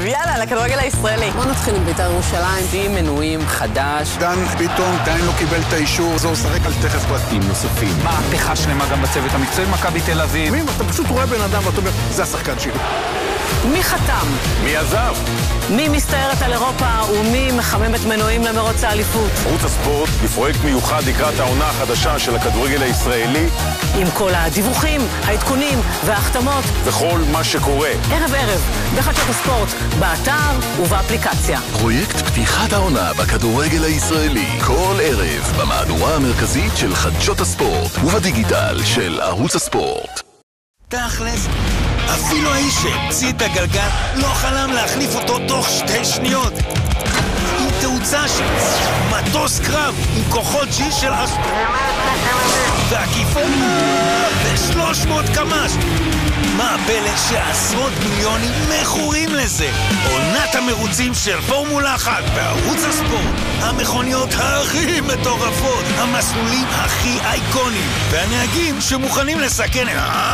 יאללה, לכדורגל הישראלי. בוא נתחיל עם בית"ר ירושלים. עם מנויים חדש. דן ביטון עדיין לא קיבל את האישור, זו שחק על תכף פרטים נוספים. מהפכה שלמה גם בצוות המקצועי מכבי תל אביב. אתה פשוט רואה בן אדם ואתה אומר, זה השחקן שלי. מי חתם? מי עזב? מי מסתערת על אירופה ומי מחמם את מנועים למרוץ האליפות? ערוץ הספורט בפרויקט מיוחד לקראת העונה החדשה של הכדורגל הישראלי, עם כל הדיווחים, העדכונים וההחתמות וכל מה שקורה. ערב ערב בחדשות הספורט, באתר ובאפליקציה. פרויקט פתיחת העונה בכדורגל הישראלי, כל ערב במהדורה המרכזית של חדשות הספורט ובדיגיטל של ערוץ הספורט. תכלס, אפילו האיש שהמציא את הגלגל לא חלם להחליף אותו תוך 2 שניות. עם תאוצה של מטוס קרב עם כוחות G של והקיפון ב-300 קמ"ש. מה הפלא שעשרות מיליונים מכורים לזה? עונת המרוצים של פורמולה 1 בערוץ הספורט. המכוניות הכי מטורפות, המסלולים הכי אייקונים, והנהגים שמוכנים לסכן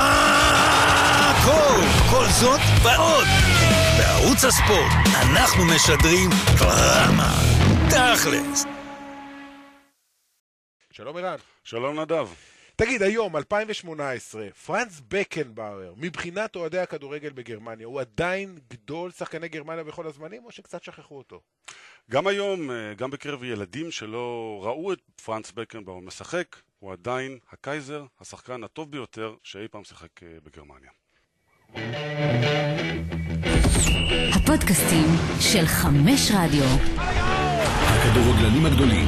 כל זאת ועוד. בערוץ הספורט אנחנו משדרים דרמה תכלס. שלום ערן. שלום נדב. תגיד, היום, 2018, פרנץ בקנבאואר, מבחינת אוהדי הכדורגל בגרמניה, הוא עדיין גדול שחקני גרמניה בכל הזמנים, או שקצת שכחו אותו? גם היום, גם בקרב ילדים שלא ראו את פרנץ בקנבאואר משחק, הוא עדיין הקייזר, השחקן הטוב ביותר שאי פעם שיחק בגרמניה. הפודקאסטים של 5 רדיו. הכדורגלנים הגדולים.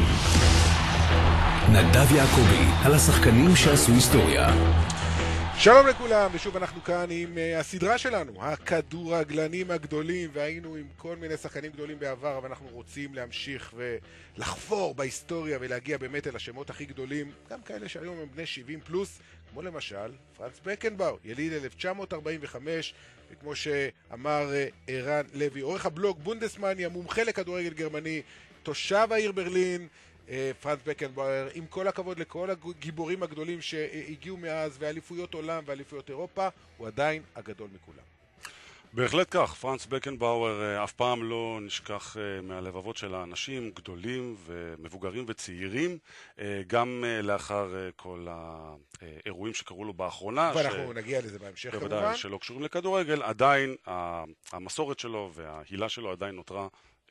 נדב יעקבי, על השחקנים שעשו היסטוריה. שלום לכולם, ושוב אנחנו כאן עם הסדרה שלנו, הכדורגלנים הגדולים, והיינו עם כל מיני שחקנים גדולים בעבר, אבל אנחנו רוצים להמשיך ולחפור בהיסטוריה ולהגיע באמת אל השמות הכי גדולים, גם כאלה שהיום הם בני 70 פלוס, כמו למשל פרנץ בקנבאואר, יליד 1945, וכמו שאמר ערן לוי, עורך הבלוג בונדסמניה, מומחה לכדורגל גרמני, תושב העיר ברלין, פרנץ בקנבאואר, עם כל הכבוד לכל הגיבורים הגדולים שהגיעו מאז, ואליפויות עולם ואליפויות אירופה, הוא עדיין הגדול מכולם. בהחלט כך, פרנץ בקנבאואר אף פעם לא נשכח מהלבבות של האנשים גדולים ומבוגרים וצעירים, גם לאחר כל האירועים שקרו לו באחרונה. ואנחנו נגיע לזה בהמשך כמובן. בוודאי שלא קשורים לכדורגל, עדיין המסורת שלו וההילה שלו עדיין נותרה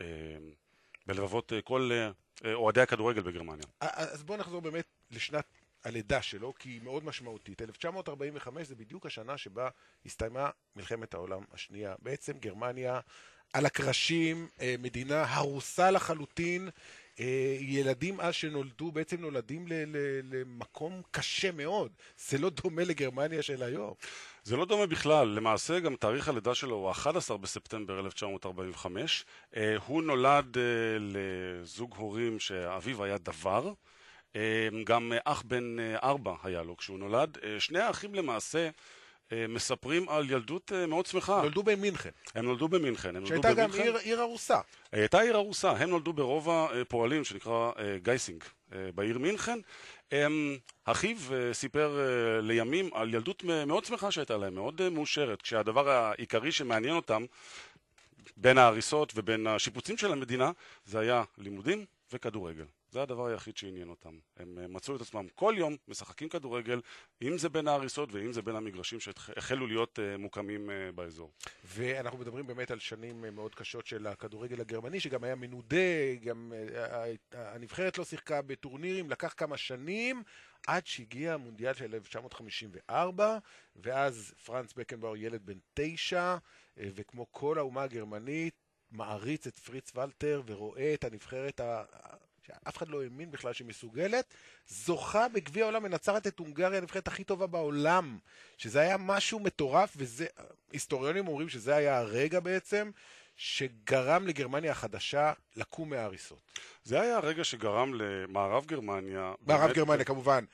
בלבבות כל אוהדי הכדורגל בגרמניה. אז בואו נחזור באמת לשנת הלידה שלו, כי היא מאוד משמעותית. 1945 זה בדיוק השנה שבה הסתיימה מלחמת העולם השנייה. בעצם גרמניה על הקרשים, מדינה הרוסה לחלוטין, ילדים אז שנולדו, בעצם נולדים למקום קשה מאוד. זה לא דומה לגרמניה של היום. זה לא דומה בכלל, למעשה גם תאריך הלידה שלו הוא 11 בספטמבר 1945. הוא נולד לזוג הורים שאביו היה דבר, גם אח בן 4 היה לו כשהוא נולד. שני האחים למעשה מספרים על ילדות מאוד שמחה. נולדו במינכן. הם נולדו במינכן. שהייתה גם עיר הרוסה. הייתה עיר הרוסה, הם נולדו ברובע פועלים שנקרא גייסינג בעיר מינכן. אחיו סיפר לימים על ילדות מאוד שמחה שהייתה להם, מאוד מאושרת, כשהדבר העיקרי שמעניין אותם בין ההריסות ובין השיפוצים של המדינה זה היה לימודים וכדורגל. זה הדבר היחיד שעניין אותם. הם מצאו את עצמם כל יום משחקים כדורגל, אם זה בין ההריסות ואם זה בין המגרשים שהחלו להיות מוקמים באזור. ואנחנו מדברים באמת על שנים מאוד קשות של הכדורגל הגרמני, שגם היה מנודה, גם הנבחרת לא שיחקה בטורנירים, לקח כמה שנים, עד שהגיע המונדיאל של 1954, ואז פרנץ בקנבאואר ילד בן 9, וכמו כל האומה הגרמנית, מעריץ את פריץ ולטר ורואה את הנבחרת שאף אחד לא האמין בכלל שהיא מסוגלת, זוכה בגביע העולם, מנצחת את הונגריה, הנבחרת הכי טובה בעולם, שזה היה משהו מטורף, וזה, היסטוריונים אומרים שזה היה הרגע בעצם, שגרם לגרמניה החדשה לקום מההריסות. זה היה הרגע שגרם למערב גרמניה... מערב גרמניה כמובן,